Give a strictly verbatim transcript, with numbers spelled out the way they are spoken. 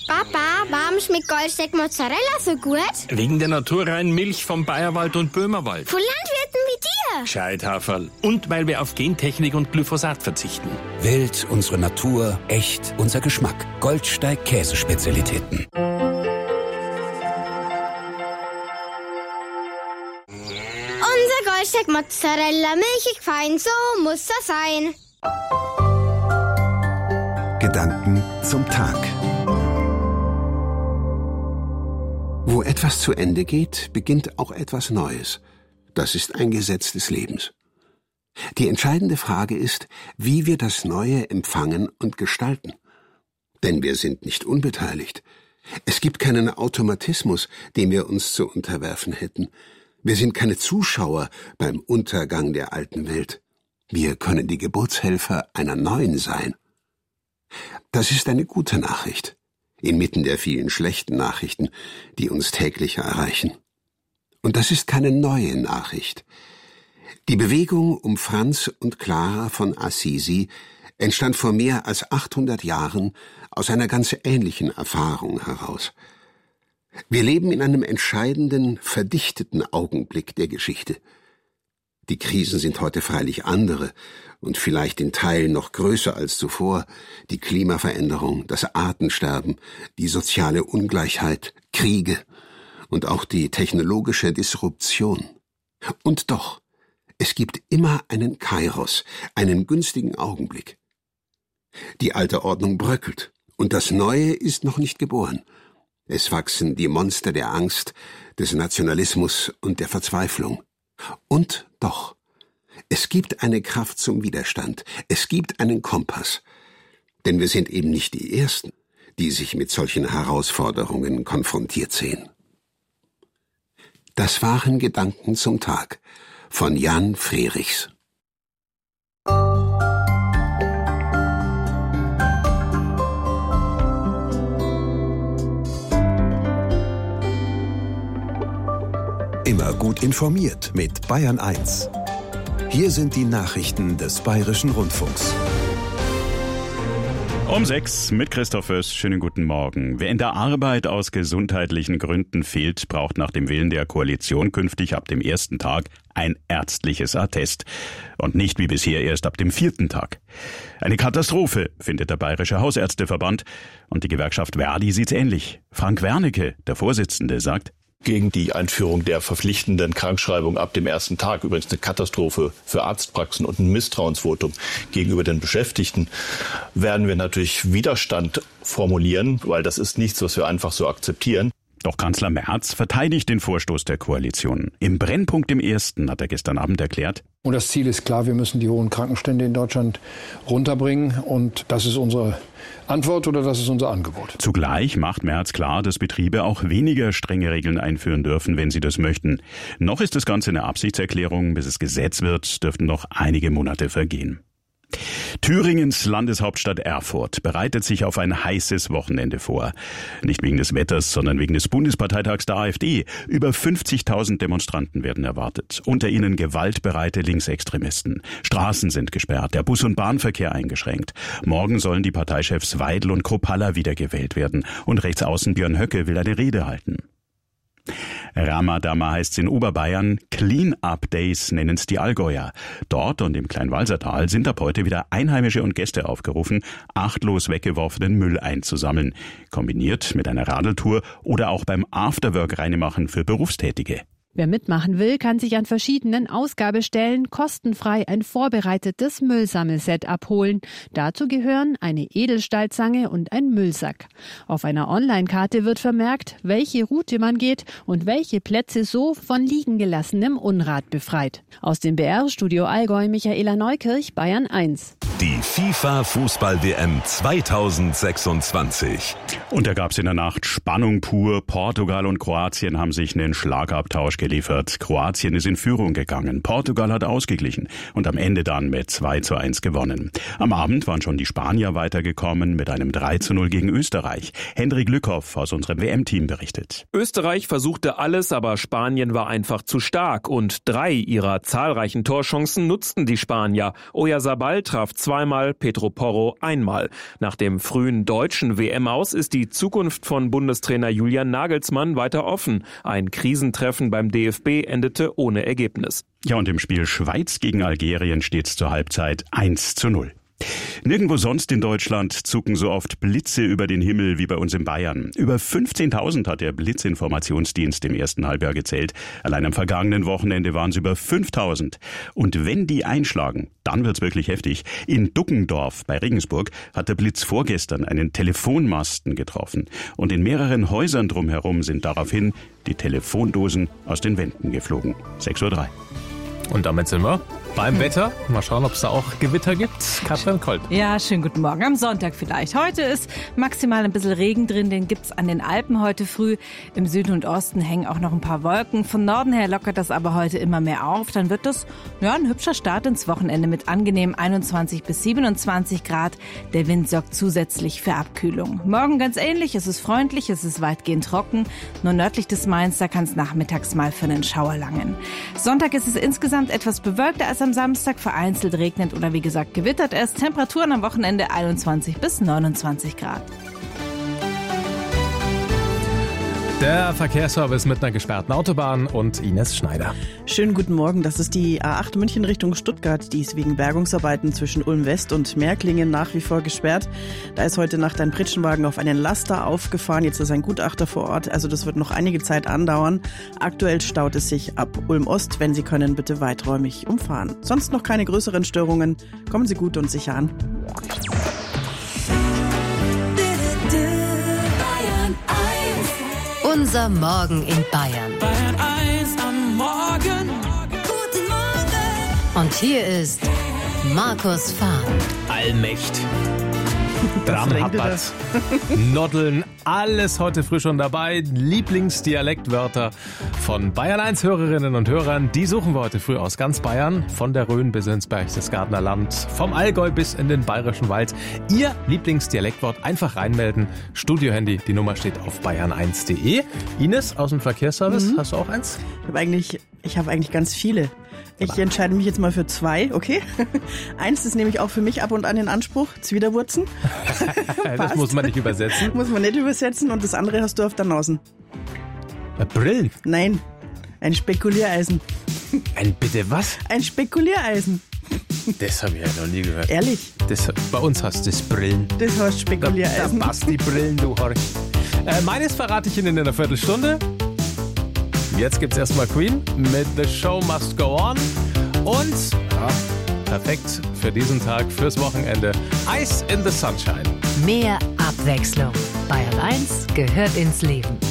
Papa, warum schmeckt Goldsteak Mozzarella so gut? Wegen der naturreinen Milch vom Bayerwald und Böhmerwald. Von Landwirten wie dir. Gescheithaferl. Und weil wir auf Gentechnik und Glyphosat verzichten. Wild, unsere Natur, echt, unser Geschmack. Goldsteig Käsespezialitäten. Unser Goldsteak Mozzarella, milchig fein, so muss er sein. Gedanken zum Tag. Wo etwas zu Ende geht, beginnt auch etwas Neues. Das ist ein Gesetz des Lebens. Die entscheidende Frage ist, wie wir das Neue empfangen und gestalten. Denn wir sind nicht unbeteiligt. Es gibt keinen Automatismus, dem wir uns zu unterwerfen hätten. Wir sind keine Zuschauer beim Untergang der alten Welt. Wir können die Geburtshelfer einer neuen sein. Das ist eine gute Nachricht, inmitten der vielen schlechten Nachrichten, die uns täglich erreichen. Und das ist keine neue Nachricht. Die Bewegung um Franz und Clara von Assisi entstand vor mehr als achthundert Jahren aus einer ganz ähnlichen Erfahrung heraus. Wir leben in einem entscheidenden, verdichteten Augenblick der Geschichte. Die Krisen sind heute freilich andere und vielleicht in Teilen noch größer als zuvor. Die Klimaveränderung, das Artensterben, die soziale Ungleichheit, Kriege und auch die technologische Disruption. Und doch, es gibt immer einen Kairos, einen günstigen Augenblick. Die alte Ordnung bröckelt und das Neue ist noch nicht geboren. Es wachsen die Monster der Angst, des Nationalismus und der Verzweiflung. Und doch, es gibt eine Kraft zum Widerstand, es gibt einen Kompass. Denn wir sind eben nicht die Ersten, die sich mit solchen Herausforderungen konfrontiert sehen. Das waren Gedanken zum Tag von Jan Frerichs. Immer gut informiert mit Bayern eins. Hier sind die Nachrichten des Bayerischen Rundfunks. Um sechs mit Christoph Föß. Schönen guten Morgen. Wer in der Arbeit aus gesundheitlichen Gründen fehlt, braucht nach dem Willen der Koalition künftig ab dem ersten Tag ein ärztliches Attest. Und nicht wie bisher erst ab dem vierten Tag. Eine Katastrophe, findet der Bayerische Hausärzteverband. Und die Gewerkschaft Verdi sieht's ähnlich. Frank Wernicke, der Vorsitzende, sagt: Gegen die Einführung der verpflichtenden Krankschreibung ab dem ersten Tag, übrigens eine Katastrophe für Arztpraxen und ein Misstrauensvotum gegenüber den Beschäftigten, werden wir natürlich Widerstand formulieren, weil das ist nichts, was wir einfach so akzeptieren. Doch Kanzler Merz verteidigt den Vorstoß der Koalition. Im Brennpunkt im Ersten hat er gestern Abend erklärt: Und das Ziel ist klar, wir müssen die hohen Krankenstände in Deutschland runterbringen. Und das ist unsere Antwort oder das ist unser Angebot. Zugleich macht Merz klar, dass Betriebe auch weniger strenge Regeln einführen dürfen, wenn sie das möchten. Noch ist das Ganze eine Absichtserklärung. Bis es Gesetz wird, dürften noch einige Monate vergehen. Thüringens Landeshauptstadt Erfurt bereitet sich auf ein heißes Wochenende vor. Nicht wegen des Wetters, sondern wegen des Bundesparteitags der AfD. Über fünfzigtausend Demonstranten werden erwartet. Unter ihnen gewaltbereite Linksextremisten. Straßen sind gesperrt, der Bus- und Bahnverkehr eingeschränkt. Morgen sollen die Parteichefs Weidel und Kruppalla wiedergewählt werden. Und Rechtsaußen Björn Höcke will eine Rede halten. Ramadama heißt's in Oberbayern, Clean-Up Days nennen's die Allgäuer. Dort und im Kleinwalsertal sind ab heute wieder Einheimische und Gäste aufgerufen, achtlos weggeworfenen Müll einzusammeln. Kombiniert mit einer Radeltour oder auch beim Afterwork-Reinemachen für Berufstätige. Wer mitmachen will, kann sich an verschiedenen Ausgabestellen kostenfrei ein vorbereitetes Müllsammelset abholen. Dazu gehören eine Edelstahlzange und ein Müllsack. Auf einer Online-Karte wird vermerkt, welche Route man geht und welche Plätze so von liegen gelassenem Unrat befreit. Aus dem B R-Studio Allgäu, Michaela Neukirch, Bayern eins. Die FIFA-Fußball-W M zweitausendsechsundzwanzig. Und da gab's in der Nacht Spannung pur. Portugal und Kroatien haben sich einen Schlagabtausch abgeliefert. Kroatien ist in Führung gegangen. Portugal hat ausgeglichen und am Ende dann mit zwei zu eins gewonnen. Am Abend waren schon die Spanier weitergekommen mit einem drei zu null gegen Österreich. Hendrik Lückhoff aus unserem W M-Team berichtet. Österreich versuchte alles, aber Spanien war einfach zu stark und drei ihrer zahlreichen Torchancen nutzten die Spanier. Oyarzabal traf zweimal, Pedro Porro einmal. Nach dem frühen deutschen W M-Aus ist die Zukunft von Bundestrainer Julian Nagelsmann weiter offen. Ein Krisentreffen beim D F B endete ohne Ergebnis. Ja, und im Spiel Schweiz gegen Algerien steht's zur Halbzeit eins zu null. Nirgendwo sonst in Deutschland zucken so oft Blitze über den Himmel wie bei uns in Bayern. Über fünfzehntausend hat der Blitzinformationsdienst im ersten Halbjahr gezählt. Allein am vergangenen Wochenende waren es über fünftausend. Und wenn die einschlagen, dann wird's wirklich heftig. In Duckendorf bei Regensburg hat der Blitz vorgestern einen Telefonmasten getroffen. Und in mehreren Häusern drumherum sind daraufhin die Telefondosen aus den Wänden geflogen. sechs Uhr drei. Und damit sind wir beim Wetter. Mal schauen, ob es da auch Gewitter gibt. Katrin Kolb. Ja, schönen guten Morgen. Am Sonntag vielleicht. Heute ist maximal ein bisschen Regen drin. Den gibt's an den Alpen heute früh. Im Süden und Osten hängen auch noch ein paar Wolken. Von Norden her lockert das aber heute immer mehr auf. Dann wird das ja, ein hübscher Start ins Wochenende mit angenehm einundzwanzig bis siebenundzwanzig Grad. Der Wind sorgt zusätzlich für Abkühlung. Morgen ganz ähnlich. Es ist freundlich, es ist weitgehend trocken. Nur nördlich des Mains, da kann es nachmittags mal für einen Schauer langen. Sonntag ist es insgesamt etwas bewölkter als am Samstag, vereinzelt regnet oder wie gesagt gewittert es. Temperaturen am Wochenende einundzwanzig bis neunundzwanzig Grad. Der Verkehrsservice mit einer gesperrten Autobahn und Ines Schneider. Schönen guten Morgen, das ist die A acht München Richtung Stuttgart. Die ist wegen Bergungsarbeiten zwischen Ulm West und Märklingen nach wie vor gesperrt. Da ist heute Nacht ein Pritschenwagen auf einen Laster aufgefahren. Jetzt ist ein Gutachter vor Ort, also das wird noch einige Zeit andauern. Aktuell staut es sich ab Ulm Ost. Wenn Sie können, bitte weiträumig umfahren. Sonst noch keine größeren Störungen. Kommen Sie gut und sicher an. Unser Morgen in Bayern. Bayern eins am Morgen. Guten Morgen. Und hier ist Markus Fahr. Allmächt. Dramhappert, Noddeln, alles heute früh schon dabei. Lieblingsdialektwörter von Bayern eins Hörerinnen und Hörern, die suchen wir heute früh aus ganz Bayern. Von der Rhön bis ins Berchtesgadener Land, vom Allgäu bis in den Bayerischen Wald. Ihr Lieblingsdialektwort einfach reinmelden. Studiohandy, die Nummer steht auf bayern eins punkt de. Ines aus dem Verkehrsservice, mhm. Hast du auch eins? Ich habe eigentlich, ich habe eigentlich ganz viele. Ich entscheide mich jetzt mal für zwei, okay? Eins ist nämlich auch für mich ab und an in Anspruch, Zwiderwurzen. Das muss man nicht übersetzen. Muss man nicht übersetzen und das andere hast du auf der Nase. Brillen? Nein, ein Spekuliereisen. Ein bitte was? Ein Spekuliereisen. Das habe ich ja noch nie gehört. Ehrlich? Das, bei uns heißt das Brillen. Das heißt Spekuliereisen. Da, da passt die Brillen, du Horch. Äh, meines verrate ich Ihnen in einer Viertelstunde. Jetzt gibt's erstmal Queen mit The Show Must Go On. Und, ja, perfekt für diesen Tag, fürs Wochenende, Ice in the Sunshine. Mehr Abwechslung. Bayern eins gehört ins Leben.